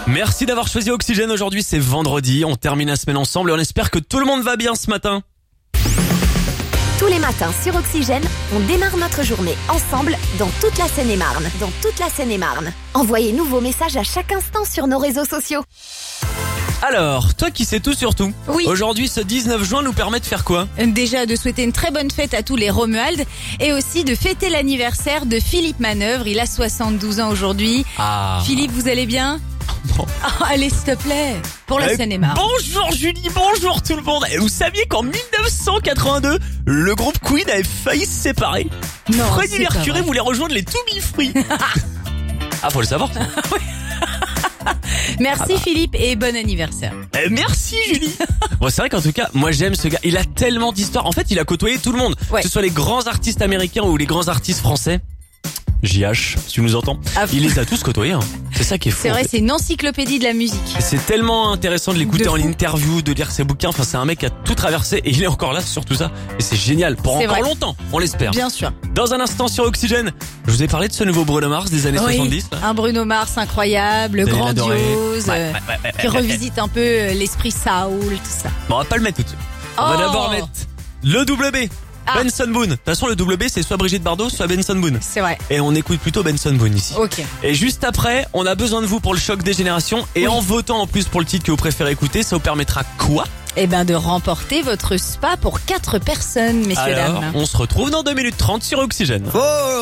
Merci d'avoir choisi Oxygène. Aujourd'hui, c'est vendredi. On termine la semaine ensemble et on espère que tout le monde va bien ce matin. Tous les matins sur Oxygène, on démarre notre journée ensemble dans toute la Seine-et-Marne. Envoyez-nous vos messages à chaque instant sur nos réseaux sociaux. Alors, toi qui sais tout sur tout. Oui. Aujourd'hui, ce 19 juin nous permet de faire quoi? Déjà de souhaiter une très bonne fête à tous les Romuald et aussi de fêter l'anniversaire de Philippe Manœuvre. Il a 72 ans aujourd'hui. Philippe, vous allez bien? Bon. Allez, s'il te plaît, pour la Seine-et-Marne. Bonjour Julie, bonjour tout le monde. Et vous saviez qu'en 1982, le groupe Queen avait failli se séparer? Non, Freddie c'est pas Mercury vrai. voulait rejoindre les To Be Free. Faut le savoir ça. Merci Philippe et bon anniversaire. Merci Julie. Bon, c'est vrai qu'en tout cas, moi j'aime ce gars. Il a tellement d'histoires. En fait, il a côtoyé tout le monde. Ouais. Que ce soit les grands artistes américains ou les grands artistes français. JH, si tu nous entends. Ah, Il les a tous côtoyés. C'est ça qui est fou. C'est en vrai, fait. c'est une encyclopédie de la musique. C'est tellement intéressant de l'écouter De en fou. interview, de lire ses bouquins. Enfin, c'est un mec qui a tout traversé et il est encore là sur tout ça. Et c'est génial pour C'est encore vrai. longtemps. On l'espère. Bien sûr. Dans un instant sur Oxygène, je vous ai parlé de ce nouveau Bruno Mars des années 70. Là. Un Bruno Mars incroyable, Vous allez l'adorer. grandiose, Ouais. qui revisite un peu l'esprit soul, tout ça. Bon, on va pas le mettre tout de suite. On va Oh. d'abord mettre le double B. Ah. Benson Boone. De toute façon, le double B, c'est soit Brigitte Bardot, soit Benson Boone. C'est vrai. Et on écoute plutôt Benson Boone ici. Ok. Et juste après, on a besoin de vous pour le choc des générations. Et en votant en plus pour le titre que vous préférez écouter, ça vous permettra quoi? Eh ben, de remporter votre spa pour 4 personnes, messieurs, Alors, dames. on se retrouve dans 2 minutes 30 sur Oxygène.